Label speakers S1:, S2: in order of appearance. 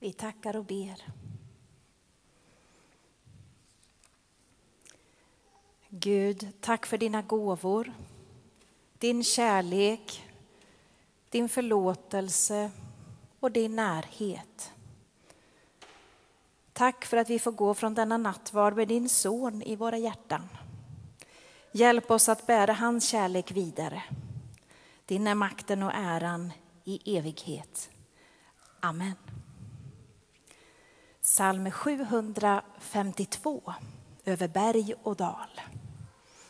S1: Vi tackar och ber. Gud, tack för dina gåvor, din kärlek, din förlåtelse och din närhet. Tack för att vi får gå från denna nattvard med din son i våra hjärtan. Hjälp oss att bära hans kärlek vidare. Din är makten och äran i evighet. Amen. Psalm 752 över berg och dal.